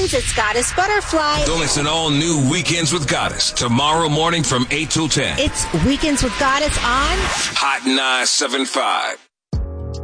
mornings, it's Goddess Butterfly. Don't miss an all-new Weekends with Goddess tomorrow morning from 8 till 10. It's Weekends with Goddess on Hot 975.